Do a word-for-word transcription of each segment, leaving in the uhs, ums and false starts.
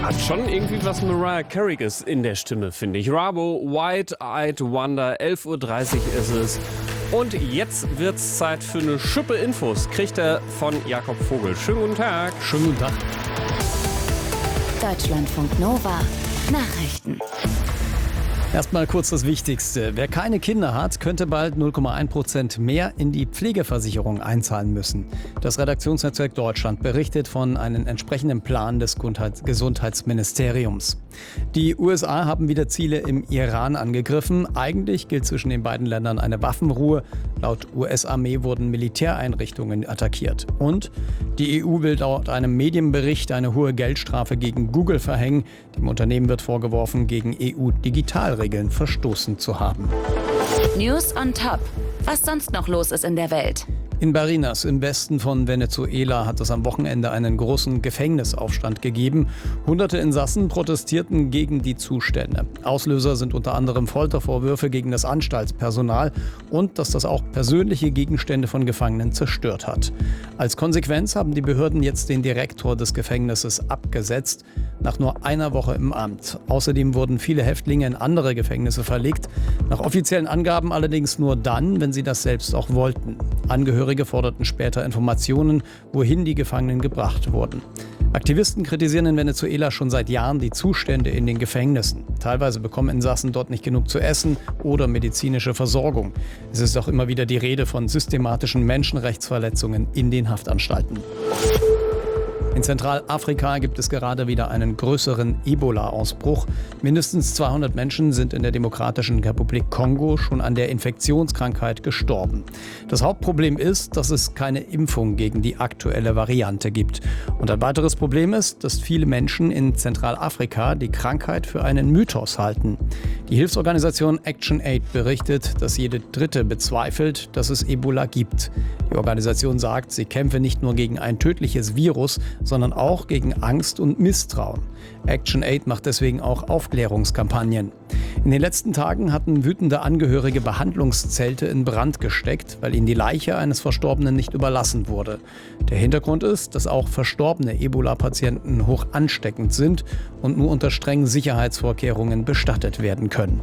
Hat schon irgendwie was Mariah Carey's in der Stimme, finde ich. Rabo, White-Eyed Wonder, elf Uhr dreißig ist es. Und jetzt wird's Zeit für eine Schippe Infos. Kriegt er von Jakob Vogel. Schönen guten Tag. Schönen guten Tag. Deutschlandfunk Nova. Nachrichten. Erstmal kurz das Wichtigste. Wer keine Kinder hat, könnte bald null Komma eins Prozent mehr in die Pflegeversicherung einzahlen müssen. Das Redaktionsnetzwerk Deutschland berichtet von einem entsprechenden Plan des Gesundheitsministeriums. Die U S A haben wieder Ziele im Iran angegriffen. Eigentlich gilt zwischen den beiden Ländern eine Waffenruhe. Laut U S-Armee wurden Militäreinrichtungen attackiert. Und die E U will laut einem Medienbericht eine hohe Geldstrafe gegen Google verhängen. Dem Unternehmen wird vorgeworfen, gegen E U-Digitalregeln verstoßen zu haben. News on Top. Was sonst noch los ist in der Welt. In Barinas im Westen von Venezuela hat es am Wochenende einen großen Gefängnisaufstand gegeben. Hunderte Insassen protestierten gegen die Zustände. Auslöser sind unter anderem Foltervorwürfe gegen das Anstaltspersonal und dass das auch persönliche Gegenstände von Gefangenen zerstört hat. Als Konsequenz haben die Behörden jetzt den Direktor des Gefängnisses abgesetzt, nach nur einer Woche im Amt. Außerdem wurden viele Häftlinge in andere Gefängnisse verlegt, nach offiziellen Angaben allerdings nur dann, wenn sie das selbst auch wollten. Angehörige forderten später Informationen, wohin die Gefangenen gebracht wurden. Aktivisten kritisieren in Venezuela schon seit Jahren die Zustände in den Gefängnissen. Teilweise bekommen Insassen dort nicht genug zu essen oder medizinische Versorgung. Es ist auch immer wieder die Rede von systematischen Menschenrechtsverletzungen in den Haftanstalten. In Zentralafrika gibt es gerade wieder einen größeren Ebola-Ausbruch. Mindestens zweihundert Menschen sind in der Demokratischen Republik Kongo schon an der Infektionskrankheit gestorben. Das Hauptproblem ist, dass es keine Impfung gegen die aktuelle Variante gibt. Und ein weiteres Problem ist, dass viele Menschen in Zentralafrika die Krankheit für einen Mythos halten. Die Hilfsorganisation ActionAid berichtet, dass jede Dritte bezweifelt, dass es Ebola gibt. Die Organisation sagt, sie kämpfe nicht nur gegen ein tödliches Virus, sondern auch gegen Angst und Misstrauen. ActionAid macht deswegen auch Aufklärungskampagnen. In den letzten Tagen hatten wütende Angehörige Behandlungszelte in Brand gesteckt, weil ihnen die Leiche eines Verstorbenen nicht überlassen wurde. Der Hintergrund ist, dass auch verstorbene Ebola-Patienten hoch ansteckend sind und nur unter strengen Sicherheitsvorkehrungen bestattet werden können.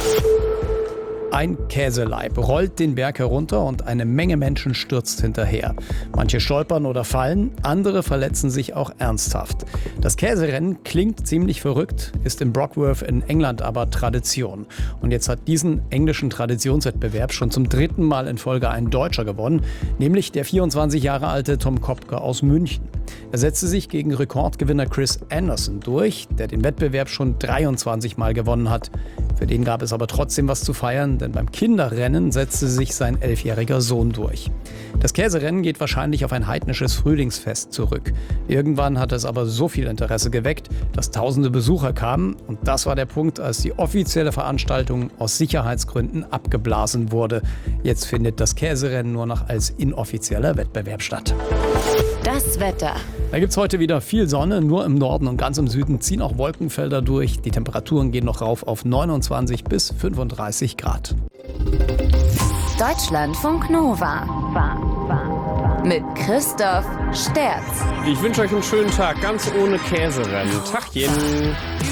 Ein Käseleib rollt den Berg herunter und eine Menge Menschen stürzt hinterher. Manche stolpern oder fallen, andere verletzen sich auch ernsthaft. Das Käserennen klingt ziemlich verrückt, ist in Brockworth in England aber Tradition. Und jetzt hat diesen englischen Traditionswettbewerb schon zum dritten Mal in Folge ein Deutscher gewonnen, nämlich der vierundzwanzig Jahre alte Tom Kopke aus München. Er setzte sich gegen Rekordgewinner Chris Anderson durch, der den Wettbewerb schon dreiundzwanzig Mal gewonnen hat. Für den gab es aber trotzdem was zu feiern, denn beim Kinderrennen setzte sich sein elfjähriger Sohn durch. Das Käserennen geht wahrscheinlich auf ein heidnisches Frühlingsfest zurück. Irgendwann hat es aber so viel Interesse geweckt, dass tausende Besucher kamen. Und das war der Punkt, als die offizielle Veranstaltung aus Sicherheitsgründen abgeblasen wurde. Jetzt findet das Käserennen nur noch als inoffizieller Wettbewerb statt. Das Wetter. Da gibt es heute wieder viel Sonne, nur im Norden und ganz im Süden ziehen auch Wolkenfelder durch. Die Temperaturen gehen noch rauf auf neunundzwanzig bis fünfunddreißig Grad. Deutschlandfunk Nova. Mit Christoph Sterz. Ich wünsche euch einen schönen Tag, ganz ohne Käserennen. Tachchen.